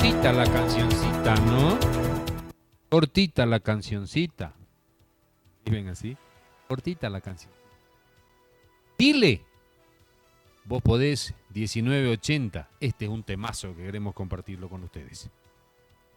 Cortita la cancioncita, ¿no? Cortita la cancioncita. Y ven así. Cortita la canción. Dile. Vos podés, 1980. Este es un temazo que queremos compartirlo con ustedes.